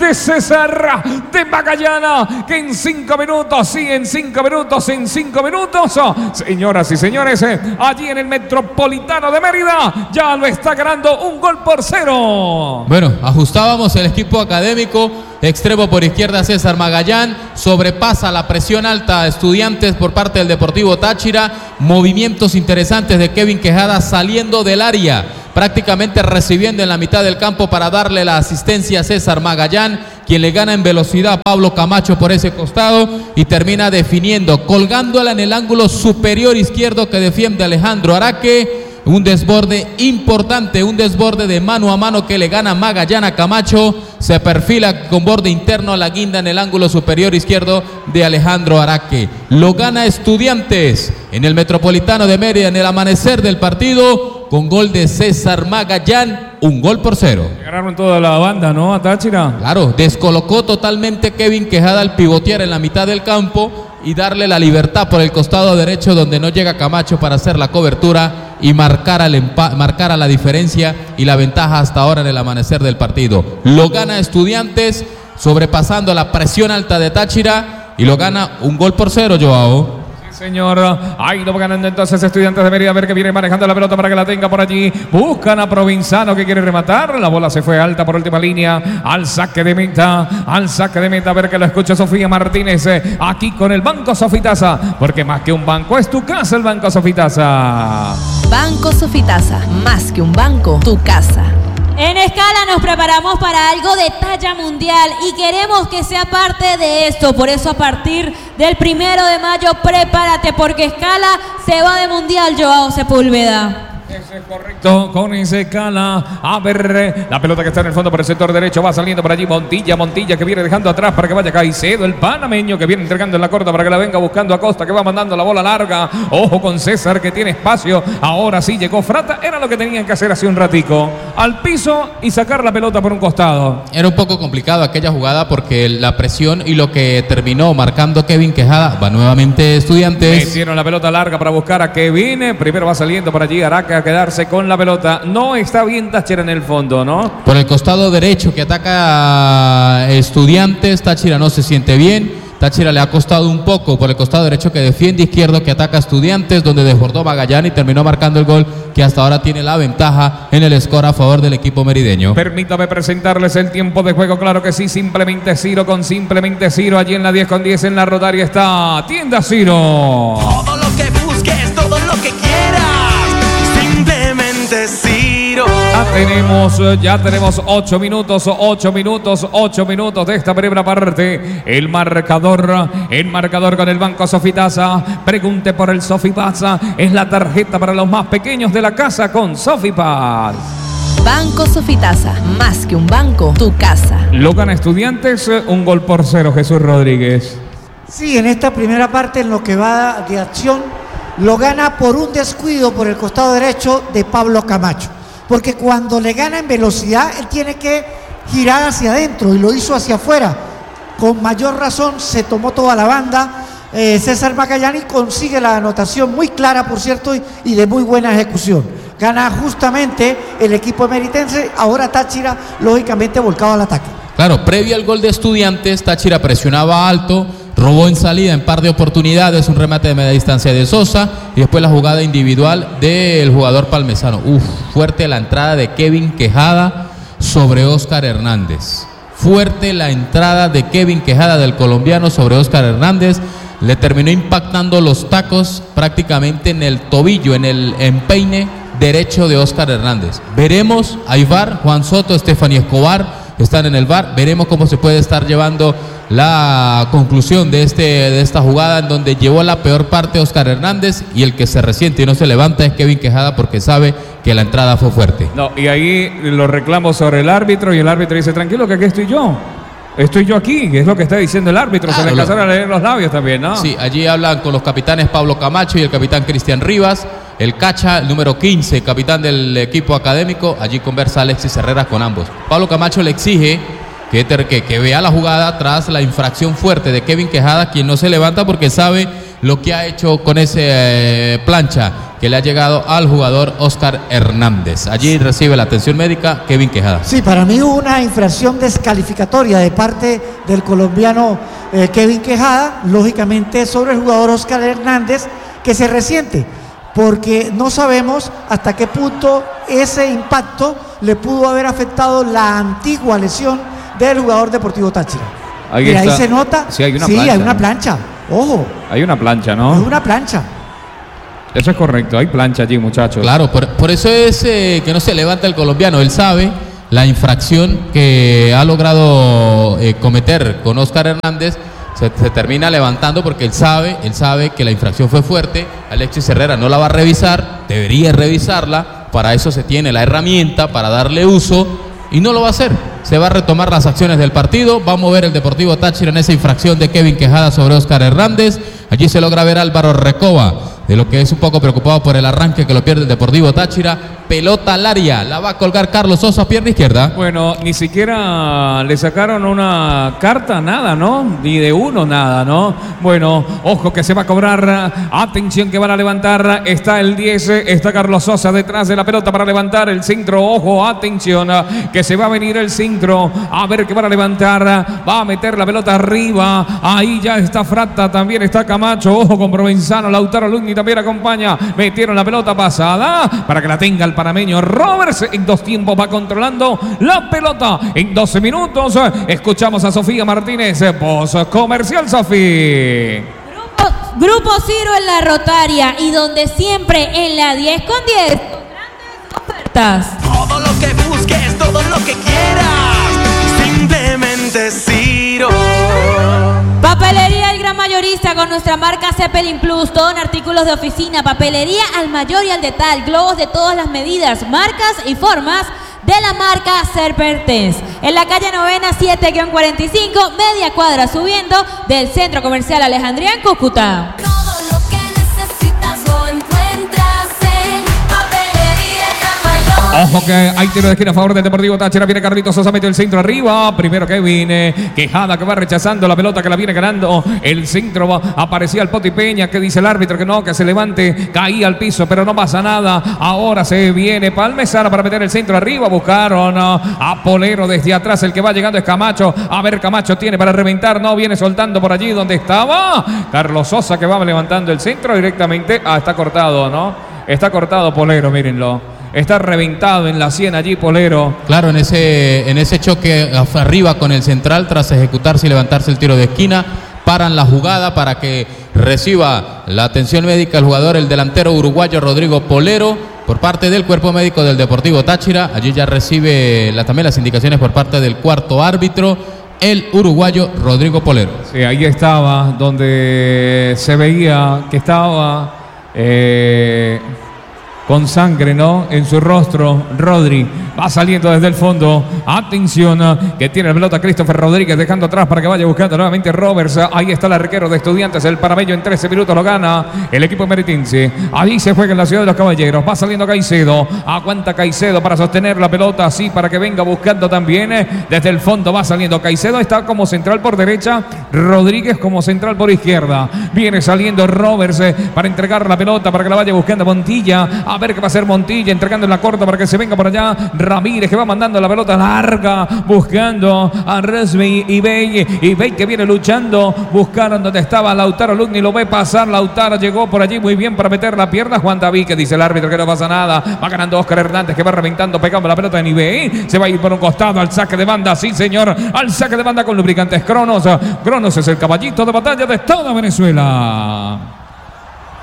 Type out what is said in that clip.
de César de Magallán, que en 5 minutos, señoras y señores, allí en el Metropolitano de Mérida, ya lo está ganando 1-0. Bueno, ajustábamos el equipo académico, extremo por izquierda César Magallán, sobrepasa la presión alta a Estudiantes por parte del Deportivo Táchira, movimientos interesantes de Kevin Quejada saliendo del área, prácticamente recibiendo en la mitad del campo para darle la asistencia a César Magallán, quien le gana en velocidad a Pablo Camacho por ese costado y termina definiendo, colgándola en el ángulo superior izquierdo que defiende Alejandro Araque. Un desborde importante, un desborde de mano a mano que le gana Magallán a Camacho. Se perfila con borde interno a la guinda en el ángulo superior izquierdo de Alejandro Araque. Lo gana Estudiantes en el Metropolitano de Mérida en el amanecer del partido con gol de César Magallán, 1-0. Ganaron toda la banda, ¿no? A Táchira. Claro, descolocó totalmente Kevin Quejada al pivotear en la mitad del campo y darle la libertad por el costado derecho donde no llega Camacho para hacer la cobertura y marcar a la diferencia y la ventaja hasta ahora en el amanecer del partido. Lo gana Estudiantes sobrepasando la presión alta de Táchira y lo gana 1-0, Joao. Señor, ahí lo va ganando entonces Estudiantes de Mérida, a ver que viene manejando la pelota para que la tenga por allí, buscan a Provenzano que quiere rematar, la bola se fue alta por última línea, al saque de meta, a ver que lo escucha Sofía Martínez, aquí con el Banco Sofitasa, porque más que un banco es tu casa el Banco Sofitasa. Banco Sofitasa, más que un banco, tu casa. En Escala nos preparamos para algo de talla mundial y queremos que sea parte de esto. Por eso a partir del 1 de mayo prepárate porque Escala se va de mundial, Joao Sepúlveda. Eso es correcto, con ese Cala. A ver, la pelota que está en el fondo por el sector derecho, va saliendo por allí Montilla que viene dejando atrás para que vaya Caicedo, el panameño que viene entregando en la corta para que la venga buscando Acosta, que va mandando la bola larga. Ojo con César que tiene espacio, ahora sí llegó Frata, era lo que tenían que hacer hace un ratico, al piso y sacar la pelota por un costado. Era un poco complicado aquella jugada porque la presión y lo que terminó marcando Kevin Quejada, va nuevamente Estudiantes. Metieron la pelota larga para buscar a Kevin, primero va saliendo por allí Araca a quedarse con la pelota. No está bien Táchira en el fondo, ¿no? Por el costado derecho que ataca a Estudiantes, Táchira no se siente bien. Táchira le ha costado un poco por el costado derecho que defiende, izquierdo que ataca a Estudiantes, donde desbordó Magallán y terminó marcando el gol que hasta ahora tiene la ventaja en el score a favor del equipo merideño. Permítame presentarles el tiempo de juego, claro que sí, Simplemente Ciro con Simplemente Ciro, allí en la 10/10 en la Rotaria está Tienda Ciro. Todo lo que busques, todo lo que quieras, Simplemente Ciro. Ya tenemos 8 minutos de esta primera parte. El marcador con el Banco Sofitasa. Pregunte por el Sofipasa. Es la tarjeta para los más pequeños de la casa con Sofipaz. Banco Sofitasa, más que un banco, tu casa. Lo gana Estudiantes, 1-0, Jesús Rodríguez. Sí, en esta primera parte, en lo que va de acción, lo gana por un descuido por el costado derecho de Pablo Camacho. Porque cuando le gana en velocidad, él tiene que girar hacia adentro y lo hizo hacia afuera. Con mayor razón se tomó toda la banda César Magallán y consigue la anotación muy clara, por cierto, y de muy buena ejecución. Gana justamente el equipo emeritense, ahora Táchira lógicamente volcado al ataque. Claro, previo al gol de Estudiantes, Táchira presionaba alto, robó en salida en par de oportunidades, un remate de media distancia de Sosa y después la jugada individual del jugador palmesano. Fuerte la entrada de Kevin Quejada sobre Óscar Hernández. Fuerte la entrada de Kevin Quejada del colombiano sobre Óscar Hernández. Le terminó impactando los tacos prácticamente en el tobillo, en el empeine derecho de Óscar Hernández. Veremos, hay VAR, Juan Soto, Estefany Escobar están en el VAR, veremos cómo se puede estar llevando la conclusión de esta jugada en donde llevó la peor parte Óscar Hernández y el que se resiente y no se levanta es Kevin Quejada porque sabe que la entrada fue fuerte. No, y ahí los reclamos sobre el árbitro y el árbitro dice, tranquilo que aquí estoy yo. Estoy yo aquí, que es lo que está diciendo el árbitro. Se le alcanzaron a leer los labios también, ¿no? Sí, allí hablan con los capitanes Pablo Camacho y el capitán Cristian Rivas. El Cacha, el número 15, capitán del equipo académico. Allí conversa Alexis Herrera con ambos. Pablo Camacho le exige que vea la jugada tras la infracción fuerte de Kevin Quejada, quien no se levanta porque sabe lo que ha hecho con ese plancha, que le ha llegado al jugador Oscar Hernández. Allí recibe la atención médica Kevin Quejada. Sí, para mí hubo una infracción descalificatoria de parte del colombiano Kevin Quejada, lógicamente sobre el jugador Oscar Hernández, que se resiente, porque no sabemos hasta qué punto ese impacto le pudo haber afectado la antigua lesión del jugador Deportivo Táchira. Ahí se nota. Sí, hay una plancha. plancha. Hay una plancha. Ojo. Hay una plancha, ¿no? Es una plancha. Eso es correcto, hay plancha allí, muchachos. Claro, por eso es que no se levanta el colombiano. Él sabe la infracción que ha logrado cometer con Oscar Hernández. Se termina levantando porque él sabe que la infracción fue fuerte. Alexis Herrera no la va a revisar, debería revisarla. Para eso se tiene la herramienta, para darle uso, y no lo va a hacer. Se va a retomar las acciones del partido. Va a mover el Deportivo Táchira en esa infracción de Kevin Quejada sobre Oscar Hernández. Allí se logra ver Álvaro Recoba, de lo que es un poco preocupado por el arranque que lo pierde el Deportivo Táchira. Pelota al área, la va a colgar Carlos Sosa, pierna izquierda. Bueno, ni siquiera le sacaron una carta, nada, ¿no? Ni de uno, nada, ¿no? Bueno, ojo que se va a cobrar. Atención que van a levantar. Está el 10, está Carlos Sosa detrás de la pelota para levantar el centro. Ojo, atención, que se va a venir el centro. A ver que van a levantar. Va a meter la pelota arriba. Ahí ya está Frata, también está Camacho. Ojo con Provenzano, Lautaro Lugni también acompaña. Metieron la pelota pasada para que la tenga el panameño Roberts. En 2 tiempos va controlando la pelota. En 12 minutos escuchamos a Sofía Martínez. Post comercial, Sofía. Grupo Ciro en la Rotaria y donde siempre en la 10 con 10 con grandes ofertas. Todo lo que busques, todo lo que quieras, simplemente Ciro. Papelería El Gran Mayorista con nuestra marca Zeppelin Plus, todo en artículos de oficina, papelería al mayor y al detal, globos de todas las medidas, marcas y formas de la marca Serpentens. En la calle Novena 7-45, media cuadra subiendo del Centro Comercial Alejandría en Cúcuta. Todo lo que necesitas lo encuentras en Papelería El Gran Mayor. Ojo que hay tiro de esquina a favor del Deportivo Táchira. Viene Carlitos Sosa, mete el centro arriba. Primero que viene Quejada, que va rechazando la pelota, que la viene ganando. El centro aparecía el Poti Peña, que dice el árbitro que no, que se levante. Caía al piso, pero no pasa nada. Ahora se viene Palmesara para meter el centro arriba. Buscaron a Polero desde atrás. El que va llegando es Camacho. A ver, Camacho tiene para reventar. No, viene soltando por allí donde estaba Carlos Sosa, que va levantando el centro directamente. Está cortado, ¿no? Está cortado Polero, mírenlo. Está reventado en la 100 allí Polero. Claro, en ese choque arriba con el central, tras ejecutarse y levantarse el tiro de esquina, paran la jugada para que reciba la atención médica el jugador, el delantero uruguayo Rodrigo Polero, por parte del cuerpo médico del Deportivo Táchira. Allí ya recibe también las indicaciones por parte del cuarto árbitro, el uruguayo Rodrigo Polero. Sí, ahí estaba, donde se veía que estaba con sangre, ¿no? En su rostro, Rodri va saliendo desde el fondo. Atención, que tiene la pelota Christopher Rodríguez, dejando atrás para que vaya buscando nuevamente Roberts. Ahí está el arquero de Estudiantes, el panameño. En 13 minutos lo gana el equipo meritense. Ahí se juega en la Ciudad de los Caballeros. Va saliendo Caicedo, aguanta Caicedo para sostener la pelota, así para que venga buscando también. Desde el fondo va saliendo Caicedo, está como central por derecha, Rodríguez como central por izquierda. Viene saliendo Roberts para entregar la pelota, para que la vaya buscando Montilla. A ver qué va a hacer Montilla, entregando en la corta para que se venga por allá Ramírez, que va mandando la pelota larga, buscando a Resby y Bey que viene luchando. Buscaron donde estaba Lautaro Lugni, lo ve pasar. Lautaro llegó por allí muy bien para meter la pierna. Juan David, que dice el árbitro que no pasa nada. Va ganando Oscar Hernández, que va reventando, pegando la pelota de Nibey. Se va a ir por un costado al saque de banda, sí señor, al saque de banda con lubricantes Cronos. Cronos es el caballito de batalla de toda Venezuela.